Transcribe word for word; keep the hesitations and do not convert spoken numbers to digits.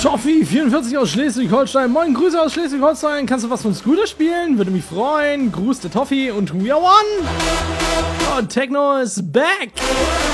Toffi vierundvierzig aus Schleswig-Holstein. Moin, Grüße aus Schleswig-Holstein. Kannst du was von Scooter spielen? Würde mich freuen. Gruß der Toffi und we are one. Oh, Techno is back.